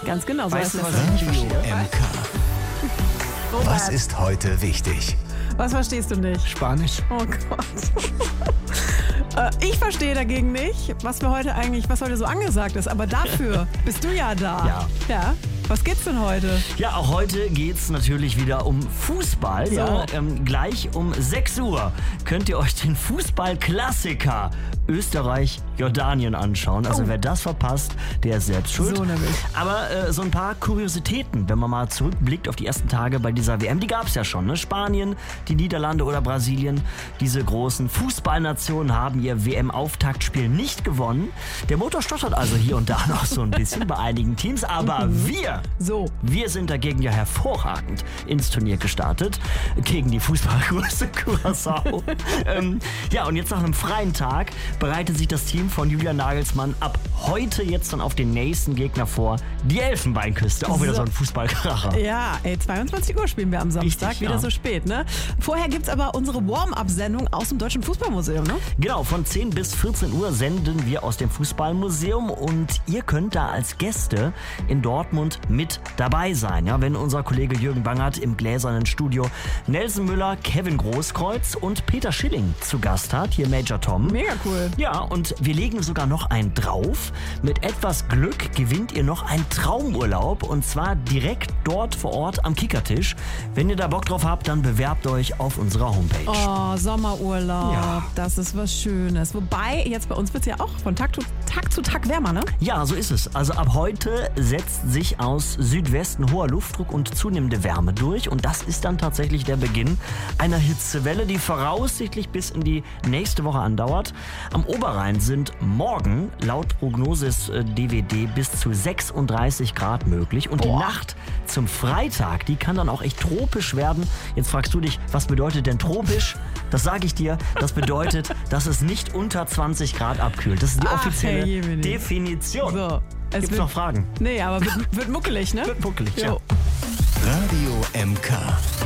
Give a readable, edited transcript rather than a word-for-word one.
Ganz genau. So Weißt heißt du, das. was Radio MK. Was Robert, ist heute wichtig? was verstehst du nicht? Spanisch. Oh Gott. Ich verstehe dagegen nicht, was heute so angesagt ist. Aber dafür bist du ja da. Ja. Was geht's denn heute? Ja, auch heute geht's natürlich wieder um Fußball. So. Ja, gleich um 6 Uhr könnt ihr euch den Fußball-Klassiker Österreich-Jordanien anschauen. Also wer das verpasst, der ist selbst schuld. So nämlich. Aber so ein paar Kuriositäten, wenn man mal zurückblickt auf die ersten Tage bei dieser WM, die gab's ja schon. Ne? Spanien, die Niederlande oder Brasilien, diese großen Fußballnationen haben ihr WM-Auftaktspiel nicht gewonnen. Der Motor stottert also hier und da noch so ein bisschen bei einigen Teams, aber wir sind dagegen ja hervorragend ins Turnier gestartet, gegen die Fußballgröße Curaçao. Ja, und jetzt nach einem freien Tag bereitet sich das Team von Julian Nagelsmann ab heute jetzt dann auf den nächsten Gegner vor, die Elfenbeinküste. Auch wieder so ein Fußballkracher. Ja, 22 Uhr spielen wir am Samstag, Richtig, wieder ja. so spät, ne? Vorher gibt's aber unsere Warm-Up-Sendung aus dem Deutschen Fußballmuseum, ne? Genau, von 10 bis 14 Uhr senden wir aus dem Fußballmuseum und ihr könnt da als Gäste in Dortmund mit dabei sein. Ja, wenn unser Kollege Jürgen Bangert im gläsernen Studio Nelson Müller, Kevin Großkreuz und Peter Schilling zu Gast hat, hier Major Tom. Mega cool. Ja, und wir legen sogar noch einen drauf. Mit etwas Glück gewinnt ihr noch einen Traumurlaub und zwar direkt dort vor Ort am Kickertisch. Wenn ihr da Bock drauf habt, dann bewerbt euch auf unserer Homepage. Oh, Sommerurlaub, Ja. das ist was Schönes. Wobei, jetzt bei uns wird's ja auch von Tag zu Tag wärmer, ne? Ja, so ist es. Also ab heute setzt sich aus Südwesten hoher Luftdruck und zunehmende Wärme durch und das ist dann tatsächlich der Beginn einer Hitzewelle, die voraussichtlich bis in die nächste Woche andauert. Am Oberrhein sind morgen laut Prognosis DWD bis zu 36 Grad möglich und die Nacht zum Freitag, die kann dann auch echt tropisch werden. Jetzt fragst du dich, was bedeutet denn tropisch? Das sage ich dir, das bedeutet, dass es nicht unter 20 Grad abkühlt. Das ist die offizielle herrjemine. Definition. So. Gibt's noch Fragen? Nee, aber wird muckelig, ne? Wird muckelig, ja. Jo. Radio MK.